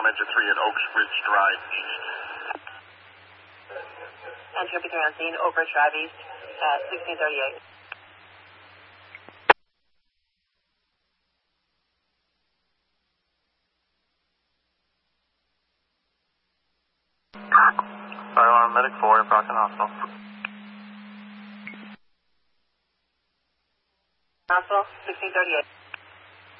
engine 3 at Oaks Ridge Drive East. Entropy 3 on scene, Oak Ridge Drive East at 1638. Fire alarm medic 4, approaching hospital. Hospital, 1638.